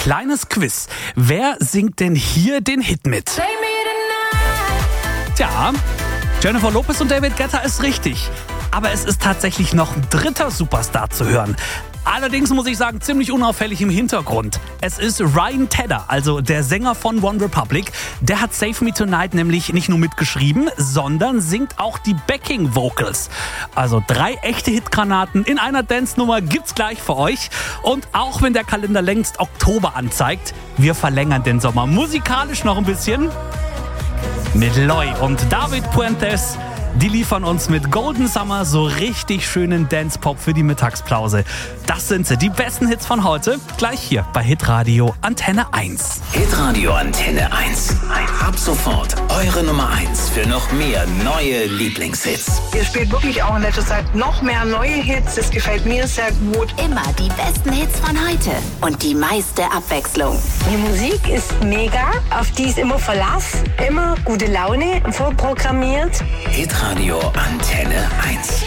kleines Quiz. Wer singt denn hier den Hit mit? Tja, Jennifer Lopez und David Guetta ist richtig. Aber es ist tatsächlich noch ein dritter Superstar zu hören. Allerdings muss ich sagen, ziemlich unauffällig im Hintergrund. Es ist Ryan Tedder, also der Sänger von One Republic. Der hat Save Me Tonight nämlich nicht nur mitgeschrieben, sondern singt auch die Backing Vocals. Also 3 echte Hitgranaten in einer Dance-Nummer gibt's gleich für euch. Und auch wenn der Kalender längst Oktober anzeigt, wir verlängern den Sommer musikalisch noch ein bisschen. Mit Loy und David Puentes. Die liefern uns mit Golden Summer so richtig schönen Dance-Pop für die Mittagspause. Das sind sie, die besten Hits von heute. Gleich hier bei Hitradio Antenne 1. Hitradio Antenne 1. Ab sofort eure Nummer 1 für noch mehr neue Lieblingshits. Ihr spielt wirklich auch in letzter Zeit noch mehr neue Hits. Das gefällt mir sehr gut. Immer die besten Hits von heute und die meiste Abwechslung. Die Musik ist mega, auf die ist immer Verlass, immer gute Laune, vorprogrammiert. Hitradio Antenne 1.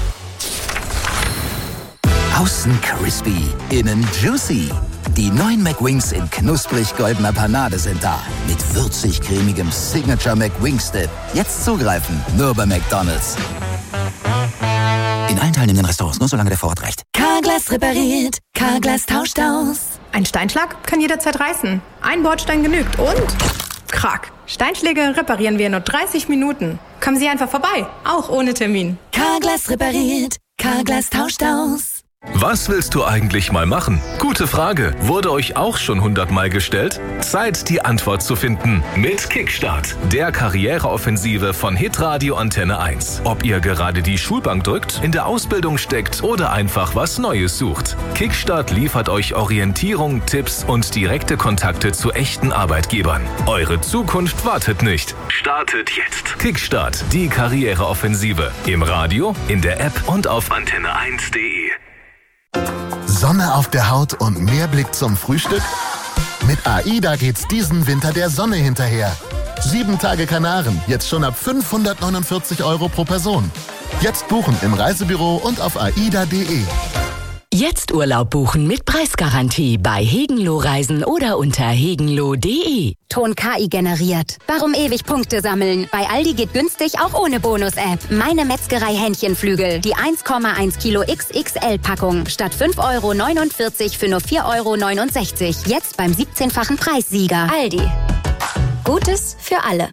Außen crispy, innen juicy. Die neuen McWings in knusprig goldener Panade sind da. Mit würzig-cremigem Signature McWings-Dip. Jetzt zugreifen, nur bei McDonald's. In allen teilnehmenden Restaurants, nur solange der Vorrat reicht. Carglass repariert, Carglass tauscht aus. Ein Steinschlag kann jederzeit reißen. Ein Bordstein genügt und... Krack. Steinschläge reparieren wir in nur 30 Minuten. Kommen Sie einfach vorbei, auch ohne Termin. Carglass repariert, Carglass tauscht aus. Was willst du eigentlich mal machen? Gute Frage. Wurde euch auch schon 100-mal gestellt? Zeit, die Antwort zu finden. Mit Kickstart, der Karriereoffensive von Hitradio Antenne 1. Ob ihr gerade die Schulbank drückt, in der Ausbildung steckt oder einfach was Neues sucht. Kickstart liefert euch Orientierung, Tipps und direkte Kontakte zu echten Arbeitgebern. Eure Zukunft wartet nicht. Startet jetzt. Kickstart, die Karriereoffensive. Im Radio, in der App und auf antenne1.de. Sonne auf der Haut und mehr Blick zum Frühstück? Mit AIDA geht's diesen Winter der Sonne hinterher. 7 Tage Kanaren, jetzt schon ab 549 € pro Person. Jetzt buchen im Reisebüro und auf aida.de. Jetzt Urlaub buchen mit Preisgarantie bei Hegenloh Reisen oder unter hegenloh.de. Ton KI generiert. Warum ewig Punkte sammeln? Bei Aldi geht günstig auch ohne Bonus-App. Meine Metzgerei Hähnchenflügel. Die 1,1 Kilo XXL-Packung. Statt 5,49 € für nur 4,69 €. Jetzt beim 17-fachen Preissieger. Aldi. Gutes für alle.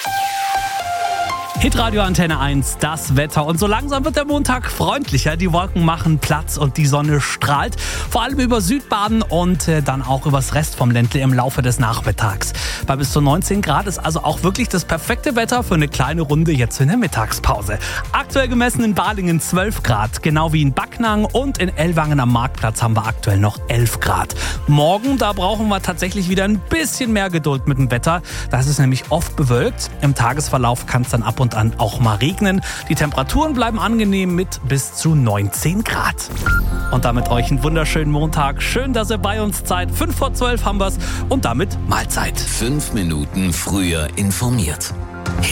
Hitradio Antenne 1, das Wetter. Und so langsam wird der Montag freundlicher. Die Wolken machen Platz und die Sonne strahlt. Vor allem über Südbaden und dann auch übers Rest vom Ländle im Laufe des Nachmittags. Bei bis zu 19 Grad ist also auch wirklich das perfekte Wetter für eine kleine Runde jetzt in der Mittagspause. Aktuell gemessen in Balingen 12 Grad, genau wie in Backnang, und in Ellwangen am Marktplatz haben wir aktuell noch 11 Grad. Morgen, da brauchen wir tatsächlich wieder ein bisschen mehr Geduld mit dem Wetter. Das ist nämlich oft bewölkt. Im Tagesverlauf kann es dann ab und an auch mal regnen. Die Temperaturen bleiben angenehm mit bis zu 19 Grad. Und damit euch einen wunderschönen Montag. Schön, dass ihr bei uns seid. 11:55 haben wir's und damit Mahlzeit. 5 Minuten früher informiert.